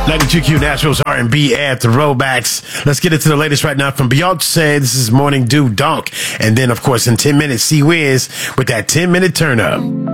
92Q Naturals R&B and throwbacks. Let's get into the latest right now from Beyonce. This is Morning Dew Donk. And then, of course, in 10 minutes, C-Wiz with that 10-minute turn up.